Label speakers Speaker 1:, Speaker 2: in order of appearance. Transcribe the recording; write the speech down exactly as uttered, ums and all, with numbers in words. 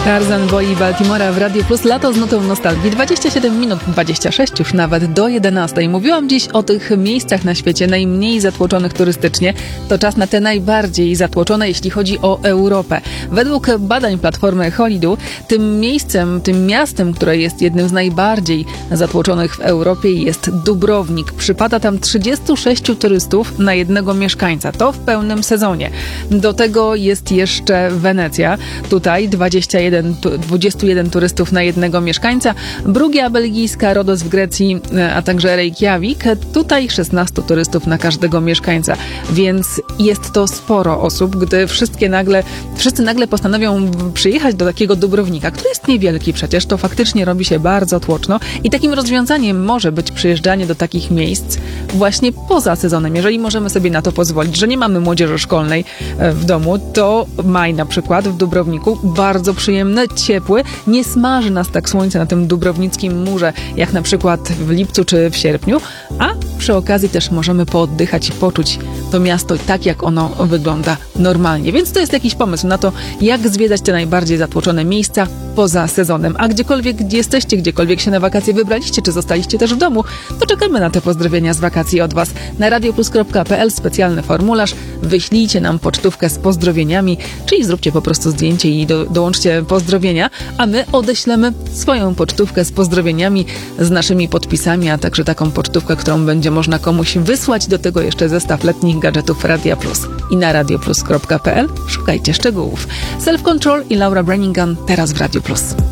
Speaker 1: Tarzan Boy Baltimora w Radio Plus. Lato z nutą nostalgii. dwadzieścia siedem minut, dwadzieścia sześć już nawet do jedenastej. Mówiłam dziś o tych miejscach na świecie najmniej zatłoczonych turystycznie. To czas na te najbardziej zatłoczone, jeśli chodzi o Europę. Według badań platformy Holidu, tym miejscem, tym miastem, które jest jednym z najbardziej zatłoczonych w Europie, jest Dubrownik. Przypada tam trzydziestu sześciu turystów na jednego mieszkańca. To w pełnym sezonie. Do tego jest jeszcze Wenecja. Tutaj dwadzieścia jeden, dwadzieścia jeden turystów na jednego mieszkańca. Brugia belgijska, Rodos w Grecji, a także Reykjavik. Tutaj szesnastu turystów na każdego mieszkańca. Więc jest to sporo osób, gdy wszystkie nagle, wszyscy nagle postanowią przyjechać do takiego Dubrownika, który jest niewielki przecież, to faktycznie robi się bardzo tłoczno i takim rozwiązaniem może być przyjeżdżanie do takich miejsc właśnie poza sezonem. Jeżeli możemy sobie na to pozwolić, że nie mamy młodzieży szkolnej w domu, to maj na przykład w Dubrowniku bardzo przyjemny, ciepły, nie smaży nas tak słońce na tym dubrownickim murze, jak na przykład w lipcu czy w sierpniu, a przy okazji też możemy pooddychać i poczuć to miasto tak, jak ono wygląda normalnie. Więc to jest jakiś pomysł na to, jak zwiedzać te najbardziej zatłoczone miejsca poza sezonem. A gdziekolwiek gdzie jesteście, gdziekolwiek się na wakacje wybraliście, czy zostaliście też w domu, to czekamy na te pozdrowienia z wakacji od Was. Na radioplus kropka pe el specjalny formularz. Wyślijcie nam pocztówkę z pozdrowieniami, czyli zróbcie po prostu zdjęcie i do, dołączcie pozdrowienia, a my odeślemy swoją pocztówkę z pozdrowieniami, z naszymi podpisami, a także taką pocztówkę, którą będzie można komuś wysłać. Do tego jeszcze zestaw letnich gadżetów Radia Plus. I na radioplus kropka pe el szukajcie szczegółów. Self Control i Laura Branigan teraz w Radio Plus.